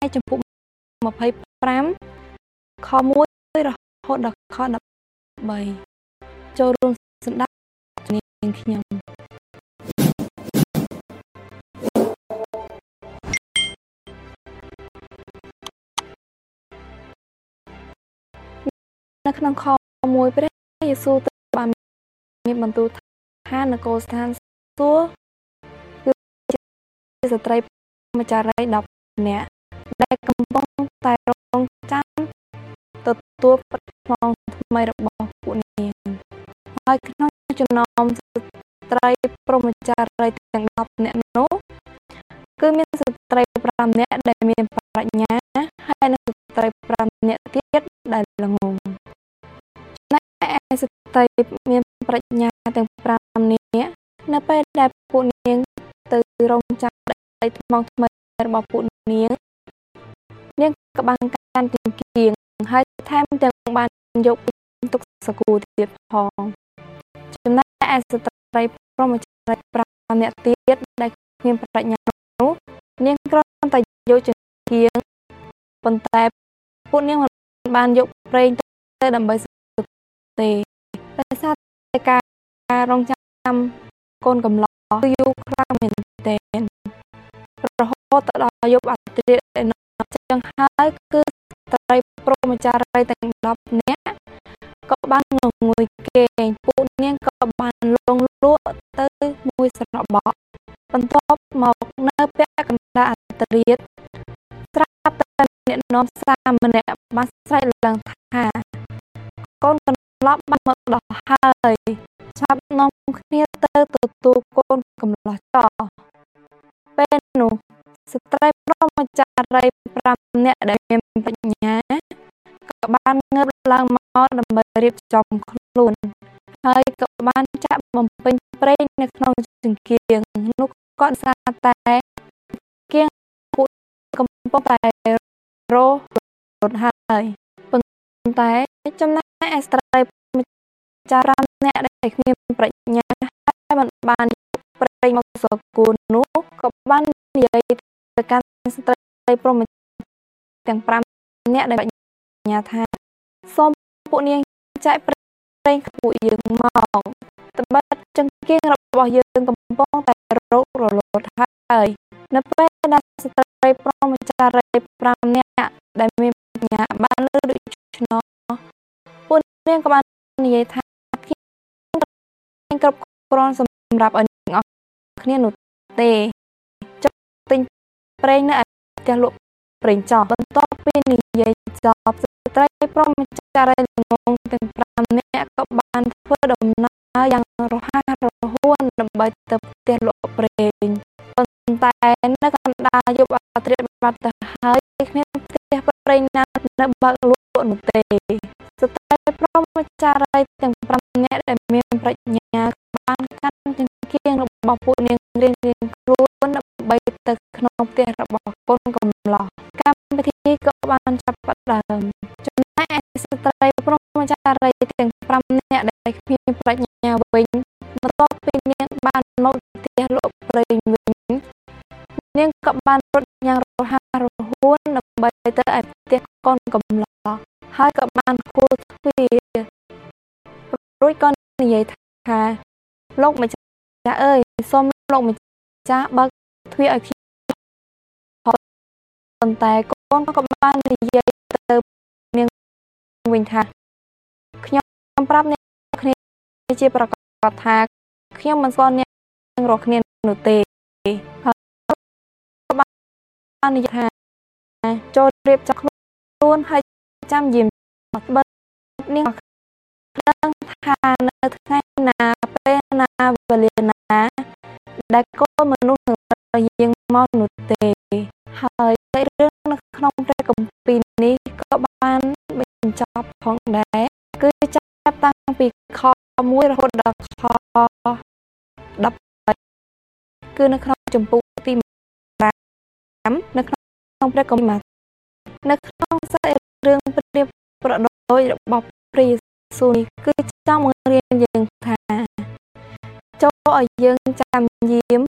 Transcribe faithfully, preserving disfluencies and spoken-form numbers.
ចំពោះម្ភៃប្រាំខមួយរហូតដល់ខដប់បីចូលរួមស្ដាប់នាងខ្ញុំនៅក្នុងខមួយព្រះយេស៊ូវទ្រង់បានមានបន្ទូលថានគរស្ថានសួគ៌គឺស្ត្រីម្ចារីដប់នាក់ដែលកំពុងតែរងចាំទទួលប្រាក់ថ្មថ្មីរបស់ពួកនាងហើយក្នុងចំណោមស្ត្រីព្រហ្មចារីយ៍ទាំងដប់នាក់នោះគឺមានស្ត្រីប្រាំនាក់ដែលមានប្រាជ្ញាហើយនិងស្ត្រីប្រាំនាក់ទៀតដែលល្ងងចំណែកឯស្ត្រីមានប្រាជ្ញាទាំងប្រាំនាក់នៅពេលដែលពួកនាងទៅរងចាំដីថ្មថ្មីរបស់ពួកនាងនាងក៏បានកាន់ទង្គៀងហើយថែមទាំងបានយកទុកសកូទៀតផងចំណែកឯស្ត្រីព្រហ្មចារីយ៍ប្រាំនាក់ទៀតដែលគ្មានប្រាជ្ញានោះនាងគ្រាន់តែយកចង្គៀងប៉ុន្តែពួកនាងមិនបានយកប្រេងទៅដើម្បីសកូទេដោយសារតែការរងចាំកូនកំឡោះគឺយូរខ្លាំងមែនទែនរហូតដល់យប់អាធ្រាត្រឯណោះចឹងហើយគឺស្ត្រីព្រហ្មចារីយ៍ទាំងដប់នាក់ក៏បានងងុយគេងពួកនាងក៏បានលងលក់ទៅមួយស្របក់បន្ទាប់មកនៅពាក់កណ្ដាលអាធ្រាត្រស្រាប់តែអ្នកនាំសារម្នាក់បានស្រែកឡើងថាកូនកន្លប់បានមកដល់ហើយចាប់នាំគ្នាទៅទទួលកូនកំឡោះចោលពេលនោះស្ត្រីព្រហ្មចារីយ៍ប្រាំនាក់ដែលមានបញ្ញាក៏បានងើបឡើងមកដើម្បីរៀបចំខ្លួនហើយក៏បានចាក់បំពេញប្រេងនៅក្នុងចង្គៀងនោះគាត់សារតែគៀងពួកកំពុងតែរោរត់ហើយប៉ុន្តែចំណែកឯស្ត្រីចារអ្នកដែលគ្មានប្រាជ្ញាហើយមិនបានប្រេងមកសកូននោះក៏បាននិយាយទៅកាន់ស្ត្រីព្រហ្មទាំងប្រាំនាក់ដែលបញ្ញាថាសូមពួកនាងចែកប្រេងពួកយើងមកត្បិតចង្គៀងរបស់យើងកំពុងតែរោគរលត់ហើយនៅពេលដែលស្ត្រីព្រហ្មចារីយ៍ប្រាំនាក់ដែលមានបញ្ញាបានលើដូច្នោះពួកនាងក៏បាននិយាយថាខ្ញុំគ្រប់គ្រាន់សម្រាប់ឲ្យអ្នកនរគ្នានោះទេចុះទិញប្រេងនៅឯផ្ទះលក់ប្រេងចោលបន្ទាប់ពីនិយាយចប់ស្ត្រីព្រហ្មចារីយ៍ល្ងងទាំងប្រាំនាក់ក៏បានធ្វើដំណើរយ៉ាងរហ័សរហួនដើម្បីទៅផ្ទះលក់ប្រេងប៉ុន្តែនៅកណ្ដាលយប់អាធ្រាត្របាត់ទៅហើយគ្មានផ្ទះប្រេងណានៅបើកលក់នោះទេស្ត្រីព្រហ្មចារីយ៍ទាំងប្រាំនាក់ដែលមានប្រាជ្ញាបានកាន់ចង្គៀងរបស់ពួកនាងរៀងៗខ្លួនដើម្បីទៅក្នុងផ្ទះរបស់កូនកំឡោះកម្មវិធីក៏បានចាប់ផ្ដើមចំណែកឯស្ត្រីព្រហ្មចារីយ៍ទាំងប្រាំនាក់ដែលគ្មានប្រាជ្ញាវិញបន្ទាប់ពីនាងបានមកផ្ទះលក់ប្រេងវិញនាងក៏បានរត់យ៉ាងរហ័សរហួនដើម្បីទៅឯផ្ទះកូនកំឡោះហើយក៏បានគោលទ្វាររួចក៏និយាយថាលោកម្ចាស់អើយសូមលោកម្ចាស់បើកទ្វារឲ្យខ្ញុំប៉ុន្តែកូនក៏បាននិយាយទៅនាងវិញថាខ្ញុំប្រាប់អ្នកគ្នាជាប្រកាសថាខ្ញុំមិនស្គាល់អ្នកទាំងរស់គ្នានោះទេហើយបាននិយាយថាចូលរៀបចំខ្លួនហើយចាំយាមបិទនាងដឹងថានៅថ្ងៃណាពេលណាវេលាណាដែលកូនមនុស្សនឹងរយាងមកនោះទេហើយរឿងនៅក្នុងព្រះគម្ពីរនេះក៏បានបញ្ចប់ផងដែរគឺចាប់តាំងពីខមួយរហូតដល់ខដប់បីគឺនៅក្នុងចម្ពោះទីប្រាំនៅក្នុងព្រះគម្ពីរនៅក្នុងសាច់រឿងព្រាបប្រដូចរបស់ព្រះយេស៊ូវនេះគឺចង់បង្រៀនយើងថាចូលឲ្យយើងចាំយាម